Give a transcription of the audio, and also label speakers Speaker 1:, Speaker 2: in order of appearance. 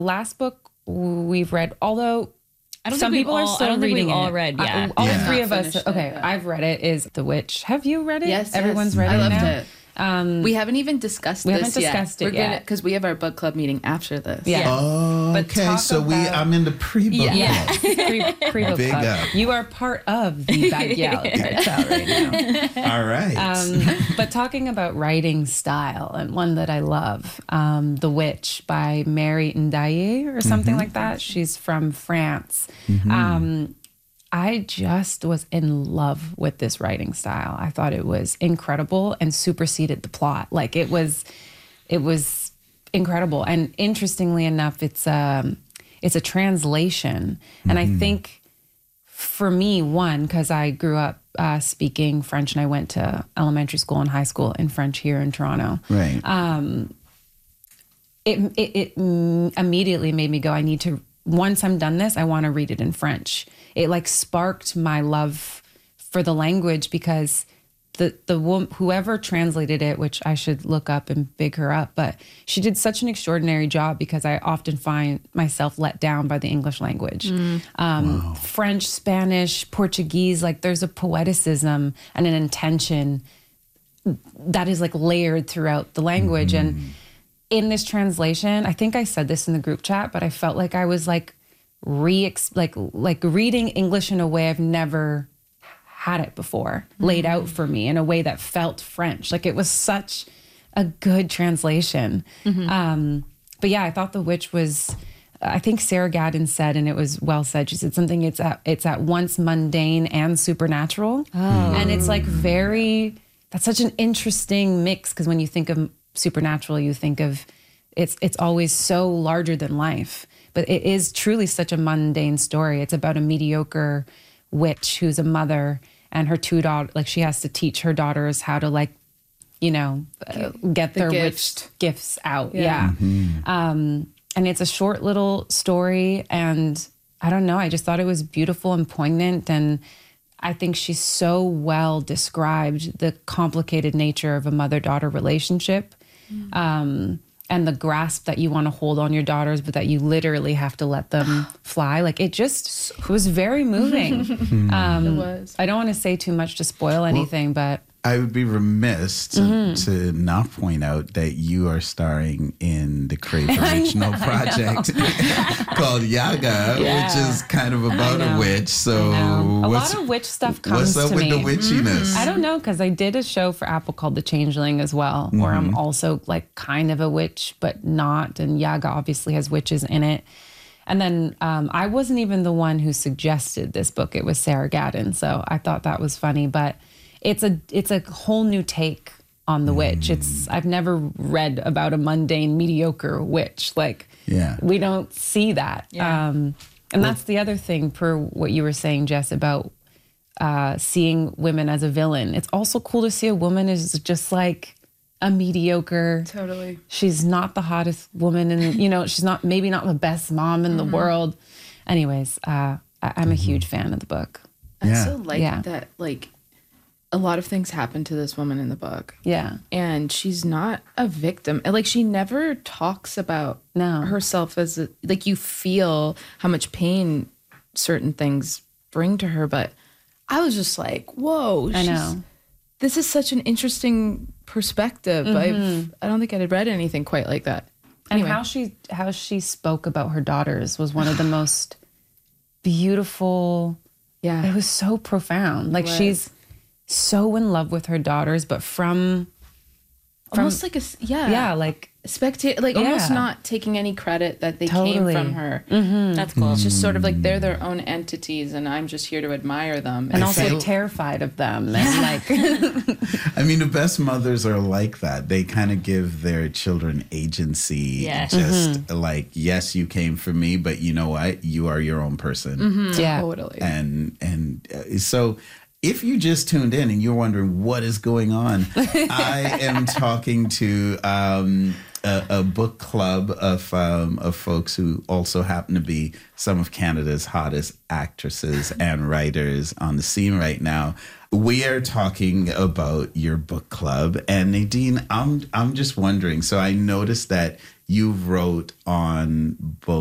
Speaker 1: Last book we've read, although
Speaker 2: I don't
Speaker 1: some
Speaker 2: think
Speaker 1: people are still reading it.
Speaker 2: all read. Yeah,
Speaker 1: all
Speaker 3: Yeah.
Speaker 1: three of us.
Speaker 4: Finished
Speaker 1: Okay,
Speaker 4: it, yeah.
Speaker 1: I've read it. Is The Witch? Have you read it?
Speaker 4: Yes,
Speaker 1: Everyone's
Speaker 4: yes.
Speaker 1: read
Speaker 4: I
Speaker 1: it
Speaker 4: loved
Speaker 1: now.
Speaker 4: it. We haven't even discussed
Speaker 1: We
Speaker 4: this
Speaker 1: haven't discussed it yet.
Speaker 4: because we have our book club meeting after this.
Speaker 1: Yeah.
Speaker 3: Oh,
Speaker 1: But
Speaker 3: okay.
Speaker 1: talk
Speaker 3: So
Speaker 1: about-
Speaker 3: I'm in the pre-book.
Speaker 1: Yeah.
Speaker 3: club.
Speaker 1: Pre-book
Speaker 3: Big
Speaker 1: club.
Speaker 3: up.
Speaker 1: You are part of the Backyard Cartel right now.
Speaker 3: All right.
Speaker 1: But talking about writing style, and one that I love, The Witch by Mary Ndaye or something like that. She's from France. I just was in love with this writing style. I thought it was incredible and superseded the plot. Like it was incredible. And interestingly enough, it's a translation. And I think for me, one, because I grew up speaking French and I went to elementary school and high school in French here in Toronto.
Speaker 3: Right.
Speaker 1: It immediately made me go, I need to, once I'm done this, I want to read it in French. It like sparked my love for the language because whoever translated it, which I should look up and big her up, but she did such an extraordinary job because I often find myself let down by the English language. French, Spanish, Portuguese, like there's a poeticism and an intention that is like layered throughout the language. And in this translation, I think I said this in the group chat, but I felt like I was like reading English in a way I've never had it before, laid out for me in a way that felt French. Like it was such a good translation. But yeah, I thought The Witch was, I think Sarah Gadon said, and it was well said, she said something, it's at once mundane and supernatural. And it's like that's such an interesting mix because when you think of supernatural, you think of, it's always so larger than life. But it is truly such a mundane story. It's about a mediocre witch who's a mother and her two daughters, like she has to teach her daughters how to get their witch gifts out. Yeah. And it's a short little story. And I don't know, I just thought it was beautiful and poignant. And I think she so well described the complicated nature of a mother-daughter relationship. And the grasp that you want to hold on your daughters, but that you literally have to let them fly. Like it was very moving.
Speaker 4: It was.
Speaker 1: I don't want to say too much to spoil anything, but
Speaker 3: I would be remiss to not point out that you are starring in the Crave original project called Yaga, which is kind of about a witch. So
Speaker 1: a lot of witch stuff comes
Speaker 3: what's up
Speaker 1: to
Speaker 3: with
Speaker 1: me.
Speaker 3: the witchiness?
Speaker 1: I don't know, because I did a show for Apple called The Changeling as well, where I'm also like kind of a witch, but not. And Yaga obviously has witches in it. And then I wasn't even the one who suggested this book. It was Sarah Gadon. So I thought that was funny, but it's a whole new take on the witch. I've never read about a mundane, mediocre witch. Like, we don't see that.
Speaker 2: Yeah.
Speaker 1: And that's the other thing, per what you were saying, Jess, about seeing women as a villain. It's also cool to see a woman as just like a mediocre.
Speaker 4: Totally.
Speaker 1: She's not the hottest woman, and she's maybe not the best mom in the world. Anyways, I'm a huge fan of the book.
Speaker 4: I
Speaker 3: Yeah.
Speaker 4: also like that, like, a lot of things happen to this woman in the book.
Speaker 1: Yeah.
Speaker 4: And she's not a victim. And, like, she never talks about herself as, like, you feel how much pain certain things bring to her. But I was just like, whoa.
Speaker 1: I know.
Speaker 4: This is such an interesting perspective. I don't think I had read anything quite like that.
Speaker 1: And how she spoke about her daughters was one of the most beautiful.
Speaker 4: Yeah.
Speaker 1: It was so profound. Like she's so in love with her daughters, but from
Speaker 4: almost like
Speaker 1: like
Speaker 4: spectate, like almost not taking any credit that they came from her.
Speaker 2: That's cool.
Speaker 4: It's just sort of like they're their own entities, and I'm just here to admire them.
Speaker 1: and also terrified of them. And like,
Speaker 3: I mean, the best mothers are like that. They kind of give their children agency.
Speaker 2: Yeah.
Speaker 3: Just like, yes, you came from me, but you know what? You are your own person.
Speaker 4: Totally.
Speaker 3: And so if you just tuned in and you're wondering what is going on, I am talking to a book club of folks who also happen to be some of Canada's hottest actresses and writers on the scene right now. We are talking about your book club, and Nadine, I'm just wondering. So I noticed that you wrote on both